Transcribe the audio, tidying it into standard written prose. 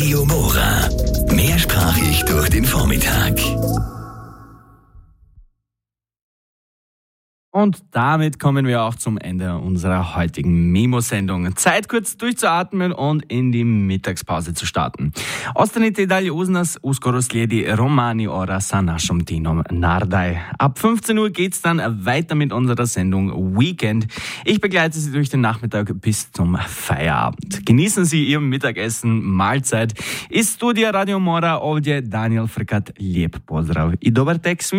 Radio Mora. Mehrsprachig durch den Vormittag. Und damit kommen wir auch zum Ende unserer heutigen Memo-Sendung. Zeit, kurz durchzuatmen und in die Mittagspause zu starten. Ostanite dalje uz nas, uskoro slijedi Romani ora sa našom Tinom Nardaj. Ab 15 Uhr geht's dann weiter mit unserer Sendung Weekend. Ich begleite Sie durch den Nachmittag bis zum Feierabend. Genießen Sie Ihr Mittagessen, Mahlzeit. Iz studija Radio Mora ovdje Daniel Frkat. Lijep pozdrav i dobar tek svima.